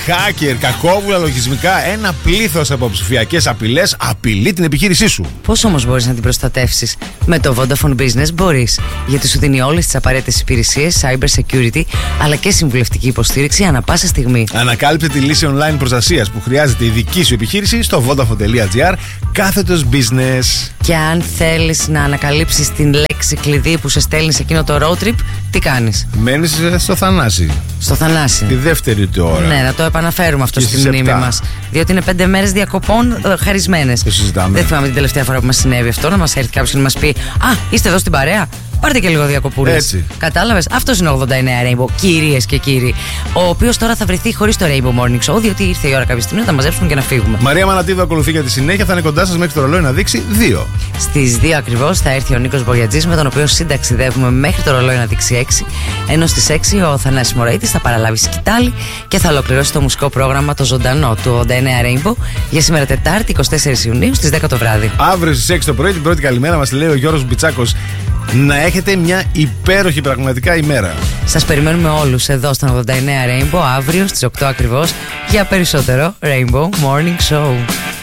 hacker, κακόβουλα λογισμικά, ένα πλήθος από ψηφιακές απειλές απειλεί την επιχείρησή σου. Πώς όμως μπορείς να την προστατεύσεις? Με το Vodafone Business μπορείς, γιατί σου δίνει όλες τις απαραίτητες υπηρεσίες, cyber security, αλλά και συμβουλευτική υποστήριξη ανά πάσα στιγμή. Ανακάλυψε τη λύση online προστασίας που χρειάζεται η δική σου επιχείρηση στο vodafone.gr/business. Και αν θέλεις να ανακαλύψεις την λέξη κλειδί που σε στέλνει σε εκείνο το road trip, τι κάνεις? Μένεις στο Θανάση. Στο Θανάση. Τη δεύτερη του ώρα. Ναι, να το επαναφέρουμε αυτό Και στη στις μνήμη 7. μας. Διότι είναι 5 μέρες διακοπών χαρισμένες. Το συζητάμε. Δεν θυμάμαι την τελευταία φορά που μας συνέβη αυτό, να μας έρθει κάποιος και να μας πει «Α, είστε εδώ στην παρέα. Πάρτε και λίγο διακοπούλες». Έτσι. Κατάλαβες? Αυτός είναι ο 89 Rainbow, κυρίες και κύριοι. Ο οποίος τώρα θα βρεθεί χωρίς το Rainbow Morning Show, διότι ήρθε η ώρα κάποια στιγμή να τα μαζέψουμε και να φύγουμε. Μαρία Μανατίδου ακολουθεί για τη συνέχεια. Θα είναι κοντά σας μέχρι το ρολόι να δείξει 2. Στις 2 ακριβώς θα έρθει ο Νίκος Μπογιατζής, με τον οποίο συνταξιδεύουμε μέχρι το ρολόι να δείξει 6. Ενώ στις 6 ο Θανάσης Μωραΐτης θα παραλάβει σκητάλη και θα ολοκληρώσει το μουσικό πρόγραμμα το ζωντανό του 89 Rainbow για σήμερα Τετάρτη 24 Ιουνίου στις 10 το βράδυ. Αύριο στις 6 το πρωί, την πρώτη καλημέρα μας λέει ο Γιώργος Μπιτσάκος. Να έχετε μια υπέροχη πραγματικά ημέρα. Σας περιμένουμε όλους εδώ στον 89 Rainbow αύριο στις 8 ακριβώς για περισσότερο Rainbow Morning Show.